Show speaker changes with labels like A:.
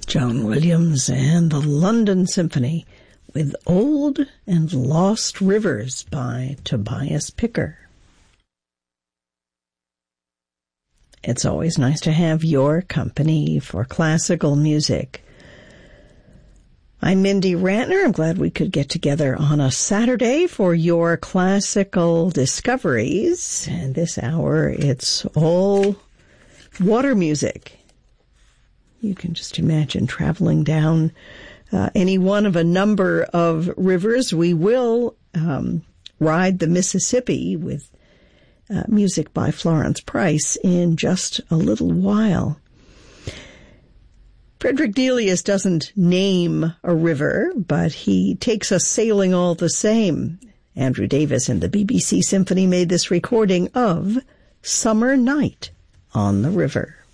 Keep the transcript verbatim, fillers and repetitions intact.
A: John Williams and the London Symphony with Old and Lost Rivers by Tobias Picker. It's always nice to have your company for classical music. I'm Mindy Rantner. I'm glad we could get together on a Saturday for your classical discoveries. And this hour, it's all water music. You can just imagine traveling down uh, any one of a number of rivers. We will um, ride the Mississippi with uh, music by Florence Price in just a little while. Frederick Delius doesn't name a river, but he takes us sailing all the same. Andrew Davis and the B B C Symphony made this recording of Summer Night on the River.